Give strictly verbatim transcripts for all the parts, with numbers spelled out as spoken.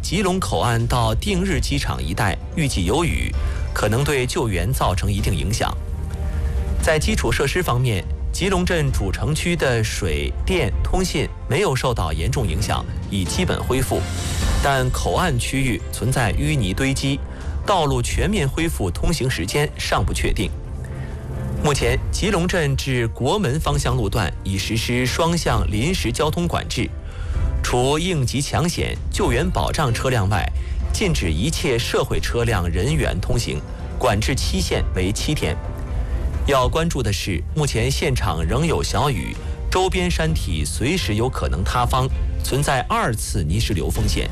吉隆口岸到定日机场一带预计有雨，可能对救援造成一定影响。在基础设施方面，吉隆镇主城区的水电通信没有受到严重影响，已基本恢复，但口岸区域存在淤泥堆积，道路全面恢复通行时间尚不确定。目前，吉隆镇至国门方向路段已实施双向临时交通管制，除应急抢险、救援保障车辆外，禁止一切社会车辆人员通行，管制期限为七天。要关注的是，目前现场仍有小雨，周边山体随时有可能塌方，存在二次泥石流风险。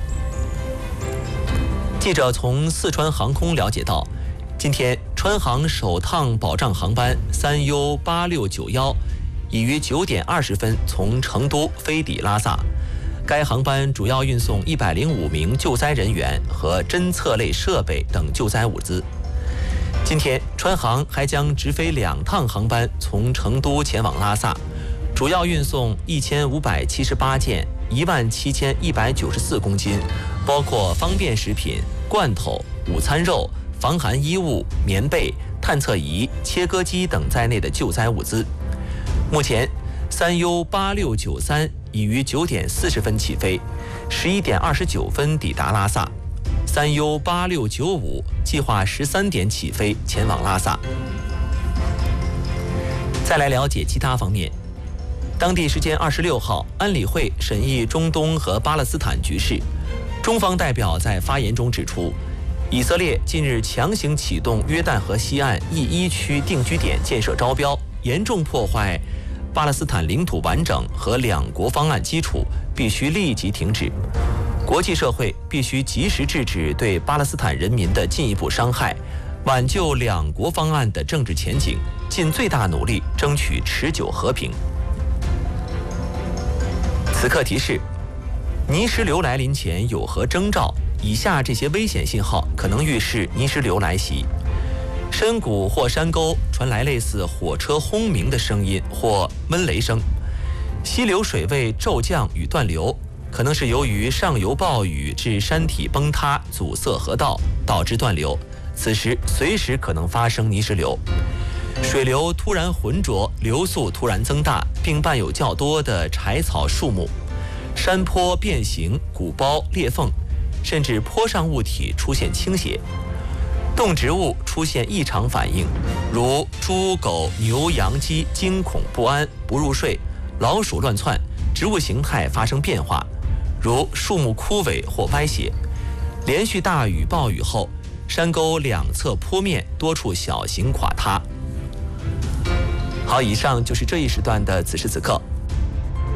记者从四川航空了解到，今天川航首趟保障航班三 U 八六九一已于九点二十分从成都飞抵拉萨。该航班主要运送一百零五名救灾人员和侦测类设备等救灾物资。今天，川航还将直飞两趟航班从成都前往拉萨，主要运送一千五百七十八件、一万七千一百九十四公斤，包括方便食品、罐头、午餐肉、防寒衣物、棉被、探测仪、切割机等在内的救灾物资。目前，三 U 八六九三已于九点四十分起飞，十一点二十九分抵达拉萨。三 U 八六九五计划十三点起飞前往拉萨。再来了解其他方面。当地时间二十六号，安理会审议中东和巴勒斯坦局势。中方代表在发言中指出，以色列近日强行启动约旦河西岸一一区定居点建设招标，严重破坏巴勒斯坦领土完整和两国方案基础，必须立即停止。国际社会必须及时制止对巴勒斯坦人民的进一步伤害，挽救两国方案的政治前景，尽最大努力争取持久和平。此刻提示：泥石流来临前有何征兆？以下这些危险信号可能预示泥石流来袭。深谷或山沟传来类似火车轰鸣的声音或闷雷声，溪流水位骤降与断流，可能是由于上游暴雨致山体崩塌阻塞河道，导致断流，此时随时可能发生泥石流。水流突然浑浊，流速突然增大，并伴有较多的柴草树木，山坡变形、鼓包、裂缝，甚至坡上物体出现倾斜，动植物出现异常反应，如猪、狗、牛、羊、鸡惊恐不安、不入睡，老鼠乱窜，植物形态发生变化，如树木枯萎或歪斜。连续大雨暴雨后，山沟两侧坡面多处小型垮塌。好，以上就是这一时段的此时此刻。